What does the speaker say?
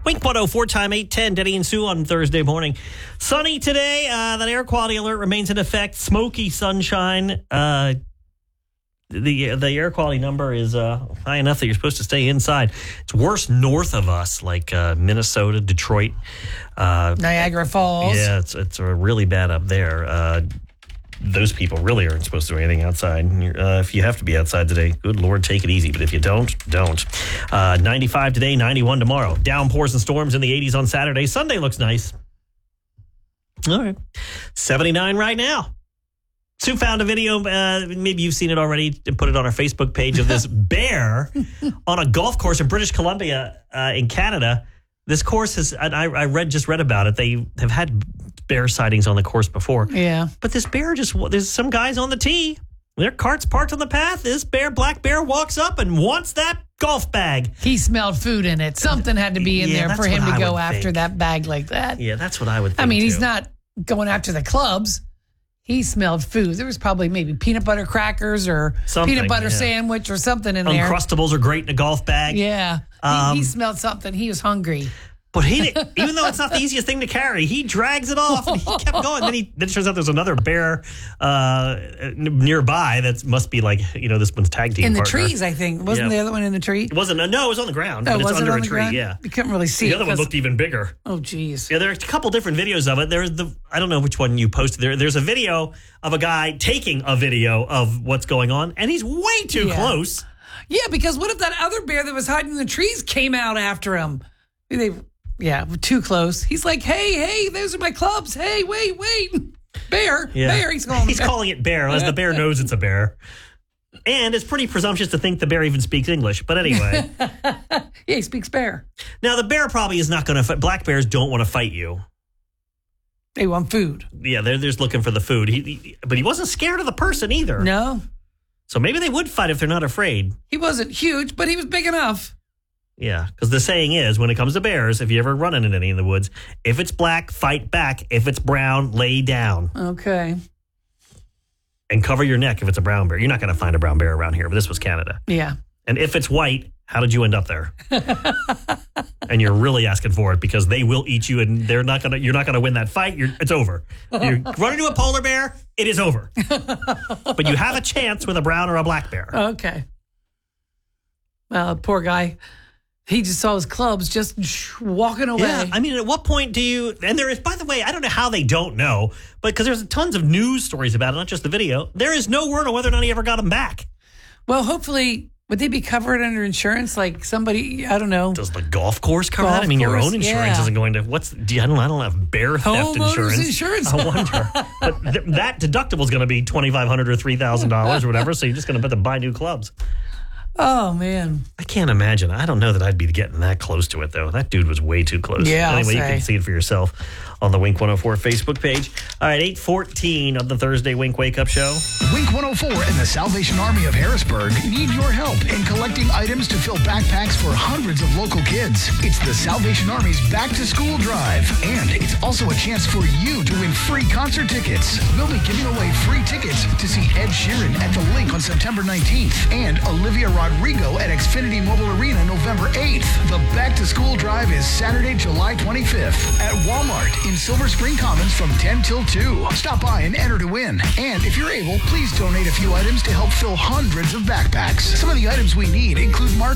Wink 104, time 8:10. Denny and Sue on Thursday morning. Sunny today. That air quality alert remains in effect. Smoky sunshine. The air quality number is high enough that you're supposed to stay inside. It's worse north of us, like Minnesota, Detroit. Niagara Falls. Yeah, it's really bad up there. Those people really aren't supposed to do anything outside. If you have to be outside today, good Lord, take it easy. But if you don't. 95 today, 91 tomorrow. Downpours and storms in the 80s on Saturday. Sunday looks nice. All right. 79 right now. Sue found a video, maybe you've seen it already, and put it on our Facebook page of this bear on a golf course in British Columbia in Canada. This course has, I just read about it. They have had bear sightings on the course before. Yeah. But this bear there's some guys on the tee. Their cart's parked on the path. This black bear walks up and wants that golf bag. He smelled food in it. Something had to be in there for him to go after think. that bag like that. Yeah, that's what I would think. I mean, he's too. not going after the clubs. He smelled food. There was probably maybe peanut butter crackers or peanut butter sandwich or something in there. Uncrustables are great in a golf bag. Yeah. He smelled something. He was hungry. But even though it's not the easiest thing to carry, he drags it off and he kept going. Then it turns out there's another bear nearby that must be like, this one's tag team in the partner. trees, I think. Wasn't the other one in the tree? It wasn't. No, it was on the ground. Oh, but it's was under it on a the tree. ground? Yeah. You couldn't really see the it. other one looked even bigger. Oh, geez. Yeah, there are a couple different videos of it. There's I don't know which one you posted. There's a video of a guy taking a video of what's going on, and he's way too close. Yeah, because what if that other bear that was hiding in the trees came out after him? Yeah, too close. He's like, hey, those are my clubs. Hey, wait. Bear. He's calling it bear, as the bear knows it's a bear. And it's pretty presumptuous to think the bear even speaks English. But anyway. Yeah, he speaks bear. Now, the bear probably is not going to fight. Black bears don't want to fight you. They want food. Yeah, they're just looking for the food. But he wasn't scared of the person either. No. So maybe they would fight if they're not afraid. He wasn't huge, but he was big enough. Yeah, because the saying is, when it comes to bears, if you ever run into any in the woods, if it's black, fight back. If it's brown, lay down. Okay. And cover your neck if it's a brown bear. You're not going to find a brown bear around here, but this was Canada. Yeah. And if it's white, how did you end up there? And you're really asking for it because they will eat you, and you're not gonna win that fight. It's over. You run into a polar bear, it is over. But you have a chance with a brown or a black bear. Okay. Well, poor guy. He just saw his clubs just walking away. Yeah, I mean, at what point do you... And there is, by the way, I don't know how they don't know, but because there's tons of news stories about it, not just the video, there is no word on whether or not he ever got them back. Well, hopefully, would they be covered under insurance? Like somebody, I don't know. Does the golf course cover that? I mean, your own insurance isn't going to... I don't have bear theft insurance. I wonder. But that deductible is going to be $2,500 or $3,000 or whatever, so you're just going to have to buy new clubs. Oh, man. I can't imagine. I don't know that I'd be getting that close to it, though. That dude was way too close. Yeah, anyway, you can see it for yourself on the Wink 104 Facebook page. All right, 8:14 of the Thursday Wink Wake Up Show. Wink 104 and the Salvation Army of Harrisburg need your help in collecting items to fill backpacks for hundreds of local kids. It's the Salvation Army's Back to School Drive, and it's also a chance for you to win free concert tickets. We'll be giving away free tickets to see Ed Sheeran at the Link on September 19th and Olivia Rodrigo at Xfinity Mobile Arena November 8th. The Back to School Drive is Saturday, July 25th at Walmart in Silver Spring Commons from 10 till 2. Stop by and enter to win. And if you're able, please donate a few items to help fill hundreds of backpacks. Some of the items we need include